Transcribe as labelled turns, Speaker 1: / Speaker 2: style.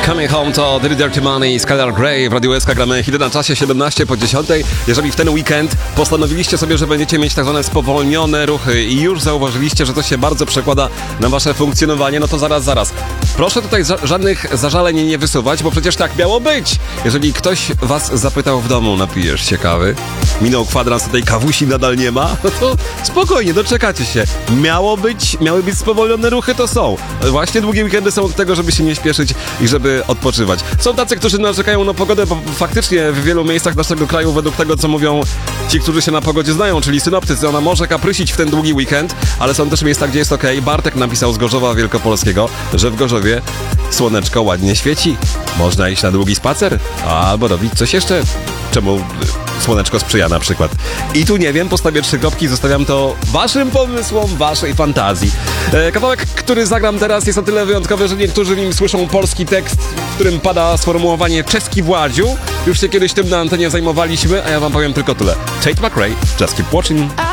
Speaker 1: Coming Home to Dirty Money, Skylar Grey w Radiu SK. Gramy hity na czasie 17 po 10. Jeżeli w ten weekend postanowiliście sobie, że będziecie mieć tak zwane spowolnione ruchy i już zauważyliście, że to się bardzo przekłada na wasze funkcjonowanie, no to zaraz. Proszę tutaj żadnych zażaleń nie wysuwać, bo przecież tak miało być. Jeżeli ktoś was zapytał w domu, napijesz się kawy, minął kwadrans, tej kawusi nadal nie ma, no to spokojnie, doczekacie się. Miały być spowolnione ruchy, to są. Właśnie długie weekendy są od tego, żeby się nie śpieszyć i żeby odpoczywać. Są tacy, którzy narzekają na pogodę, bo faktycznie w wielu miejscach naszego kraju, według tego, co mówią ci, którzy się na pogodzie znają, czyli synoptycy, ona może kaprysić w ten długi weekend, ale są też miejsca, gdzie jest okej. Bartek napisał z Gorzowa Wielkopolskiego, że w Gorzowie słoneczko ładnie świeci. Można iść na długi spacer, albo robić coś jeszcze, czemu słoneczko sprzyja na przykład. I tu nie wiem, postawię 3 kropki, zostawiam to waszym pomysłom, waszej fantazji. Kawałek, który zagram teraz, jest o tyle wyjątkowy, że niektórzy w nim słyszą polski tekst, w którym pada sformułowanie czeski Władziu. Już się kiedyś tym na antenie zajmowaliśmy, a ja wam powiem tylko tyle. Tate McRae, Just Keep Watching.